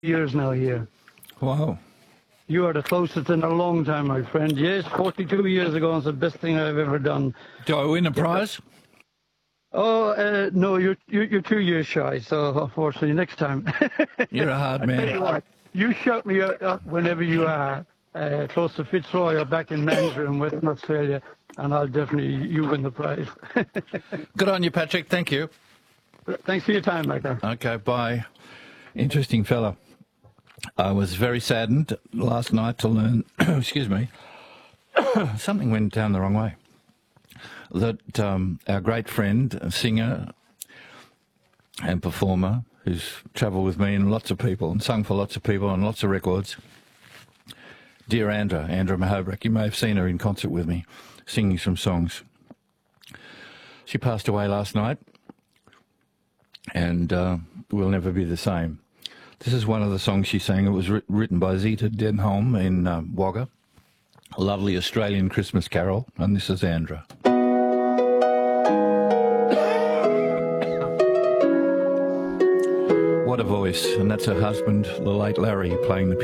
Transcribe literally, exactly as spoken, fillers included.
years now here. Wow. You are the closest in a long time, my friend. Yes, forty-two years ago, it's the best thing I've ever done. Do I win a prize? Oh, uh, no, you're, you're you're two years shy, so unfortunately, next time. You're a hard I tell you man. what, you shout me up, up whenever you are uh, close to Fitzroy or back in Mandurah in Western Australia, and I'll definitely, you win the prize. Good on you, Patrick. Thank you. Thanks for your time, Michael. Okay, bye. Interesting fella. I was very saddened last night to learn, excuse me, something went down the wrong way. That um, our great friend, singer and performer, who's travelled with me and lots of people and sung for lots of people on lots of records, dear Andra, Andra Mahobrick, you may have seen her in concert with me, singing some songs. She passed away last night, and uh, will never be the same. This is one of the songs she sang. It was ri- written by Zita Denholm in uh, Wagga, a lovely Australian Christmas carol, and this is Andra. What a voice, and that's her husband, the late Larry, playing the